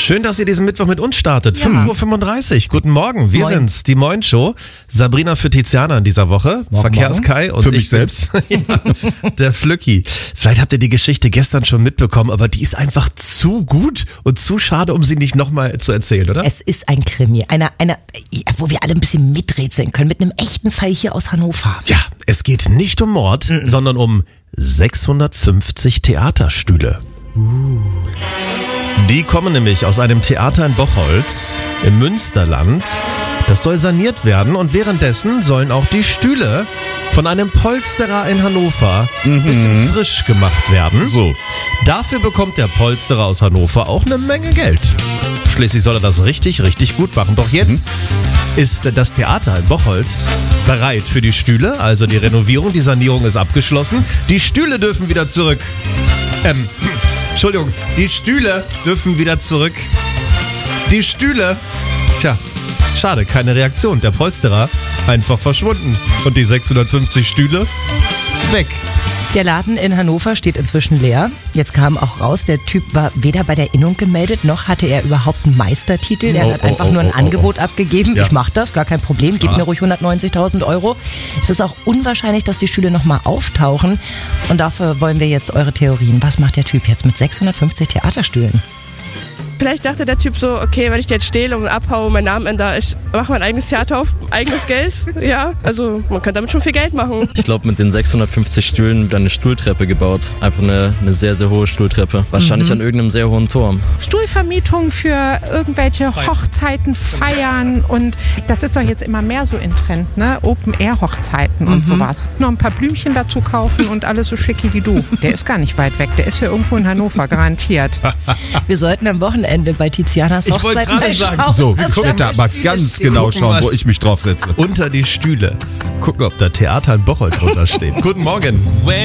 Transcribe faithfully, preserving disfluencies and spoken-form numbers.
Schön, dass ihr diesen Mittwoch mit uns startet. Ja. fünf Uhr fünfunddreißig. Guten Morgen. Wir Moin. sind's, die Moin Show. Sabrina für Tiziana in dieser Woche. Morgen, Verkehrskai und Für ich mich selbst. ja, der Flücki. Vielleicht habt ihr die Geschichte gestern schon mitbekommen, aber die ist einfach zu gut und zu schade, um sie nicht nochmal zu erzählen, oder? Es ist ein Krimi, einer, einer, ja, wo wir alle ein bisschen miträtseln können, mit einem echten Fall hier aus Hannover. Ja, es geht nicht um Mord, mhm. sondern um sechshundertfünfzig Theaterstühle. Uh. Die kommen nämlich aus einem Theater in Bocholt im Münsterland. Das soll saniert werden und währenddessen sollen auch die Stühle von einem Polsterer in Hannover ein mhm. bisschen frisch gemacht werden. So. Dafür bekommt der Polsterer aus Hannover auch eine Menge Geld. Schließlich soll er das richtig, richtig gut machen. Doch jetzt mhm. ist das Theater in Bocholt bereit für die Stühle. Also die Renovierung, die Sanierung ist abgeschlossen. Die Stühle dürfen wieder zurück. Ähm, Entschuldigung, die Stühle dürfen wieder zurück. Die Stühle. Tja, schade, keine Reaktion. Der Polsterer einfach verschwunden. Und die sechshundertfünfzig Stühle weg. Der Laden in Hannover steht inzwischen leer. Jetzt kam auch raus, der Typ war weder bei der Innung gemeldet, noch hatte er überhaupt einen Meistertitel. Er Oh, hat oh, einfach oh, nur ein oh, oh, Angebot abgegeben. Ja. Ich mach das, gar kein Problem, gib Ja. mir ruhig hundertneunzigtausend Euro. Es ist auch unwahrscheinlich, dass die Stühle nochmal auftauchen. Und dafür wollen wir jetzt eure Theorien. Was macht der Typ jetzt mit sechshundertfünfzig Theaterstühlen? Vielleicht dachte der Typ so, okay, wenn ich die jetzt stehle und abhaue, meinen Namen ändere, ich mache mein eigenes Theater auf, eigenes Geld. Ja, also man kann damit schon viel Geld machen. Ich glaube, mit den sechshundertfünfzig Stühlen wieder eine Stuhltreppe gebaut. Einfach eine, eine sehr, sehr hohe Stuhltreppe. Wahrscheinlich mhm. an irgendeinem sehr hohen Turm. Stuhlvermietung für irgendwelche Hochzeiten, Feiern und das ist doch jetzt immer mehr so in Trend, ne? Open-Air-Hochzeiten und Mhm. sowas. Noch ein paar Blümchen dazu kaufen und alles so schicki wie du. Der ist gar nicht weit weg, der ist hier irgendwo in Hannover, garantiert. Wir sollten am Wochenende bei Tizianas Ich wollte Hochzeit gerade mal sagen, schauen, So, was guck da da für mal Stühle ganz stehen. genau Gucken schauen, mal. wo ich mich draufsetze. Unter die Stühle. Gucken, ob da Theater in Bocholt drunter steht. Guten Morgen.